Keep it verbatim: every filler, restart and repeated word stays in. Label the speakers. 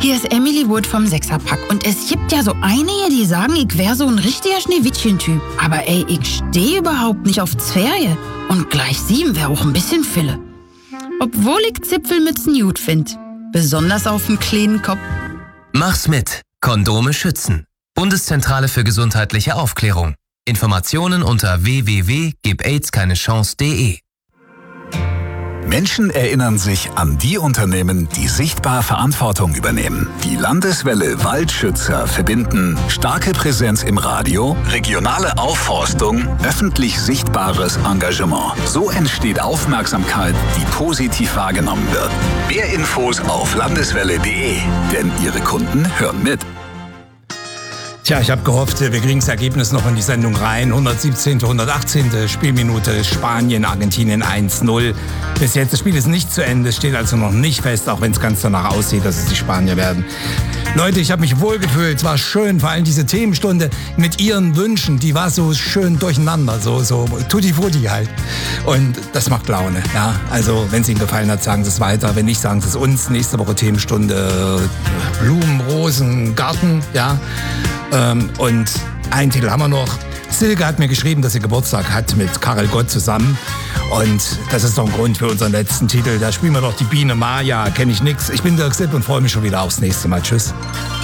Speaker 1: Hier ist Emily Wood vom Sechserpack und es gibt ja so einige, die sagen, ich wäre so ein richtiger Schneewittchen-Typ. Aber ey, ich stehe überhaupt nicht auf Zwerge. Und gleich sieben wäre auch ein bisschen Fille. Obwohl ich Zipfelmützen gut find. Besonders auf dem kleinen Kopf.
Speaker 2: Mach's mit. Kondome schützen. Bundeszentrale für gesundheitliche Aufklärung. Informationen unter w w w punkt gib aids keine chance punkt de.
Speaker 3: Menschen erinnern sich an die Unternehmen, die sichtbar Verantwortung übernehmen. Die Landeswelle Waldschützer verbinden starke Präsenz im Radio, regionale Aufforstung, öffentlich sichtbares Engagement. So entsteht Aufmerksamkeit, die positiv wahrgenommen wird. Mehr Infos auf landeswelle punkt de, denn Ihre Kunden hören mit.
Speaker 4: Tja, ich habe gehofft, wir kriegen das Ergebnis noch in die Sendung rein. hundertsiebzehnte, hundertachtzehnte Spielminute, Spanien, Argentinien eins null. Bis jetzt, das Spiel ist nicht zu Ende, steht also noch nicht fest, auch wenn es ganz danach aussieht, dass es die Spanier werden. Leute, ich habe mich wohlgefühlt, es war schön, vor allem diese Themenstunde mit ihren Wünschen, die war so schön durcheinander, so, so tutti-frutti halt. Und das macht Laune, ja. Also, wenn es Ihnen gefallen hat, sagen Sie es weiter. Wenn nicht, sagen Sie es uns. Nächste Woche Themenstunde Blumen, Rosen, Garten, ja. Ähm, und einen Titel haben wir noch. Silke hat mir geschrieben, dass sie Geburtstag hat mit Karel Gott zusammen. Und das ist doch ein Grund für unseren letzten Titel. Da spielen wir doch die Biene Maya, kenne ich nix. Ich bin Dirk Sipp und freue mich schon wieder aufs nächste Mal. Tschüss.